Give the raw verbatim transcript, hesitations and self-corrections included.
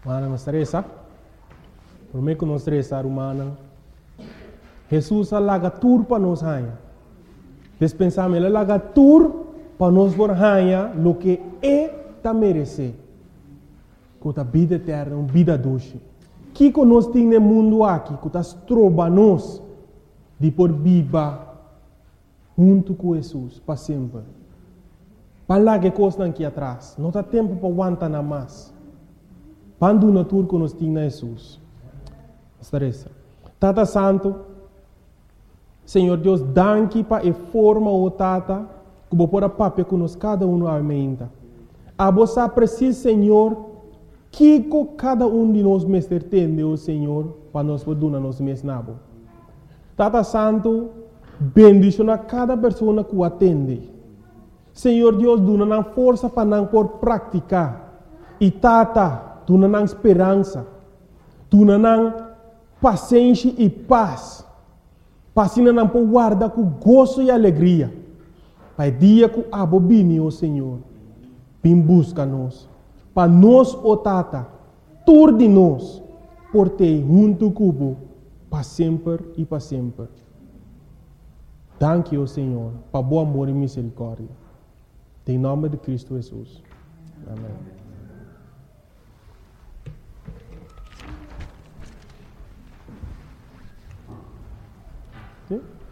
Mana nos stressa. Por mim que nos stressa, humana. Jesus alaga tur para nos hanha. Despensamos ele alaga tur para nos por hanha lo que é ta merece. Com a vida eterna, uma vida doce. Que que nós temos no mundo aqui, que nós trobamos de por viva junto com Jesus para sempre. Para lá que coisa aqui atrás, não há tempo para aguentar nada mais. Quando na tur que nós temos Jesus. Estressa. Tata Santo, Senhor Deus, danke para a forma o Tata, que vou pôr a papel que nós cada um aumenta. A você precisa, Senhor, que cada um de nós mestre tem, o Senhor, para nós poder nos mesnabo. Tata Santo, bendicionar cada pessoa que o atende. Senhor Deus, dona força para não por praticar. E Tata, dona esperança. Dona paciência e paz. Passina não por guardar com gozo e alegria. Para o dia que abobine, o Senhor, vem busca-nos. Para nós, o Tata, tur de nós, por ter junto cubo, para sempre e para sempre. Danke, o Senhor, para bom amor e misericórdia. Em nome de Cristo Jesus. Amém. Okay?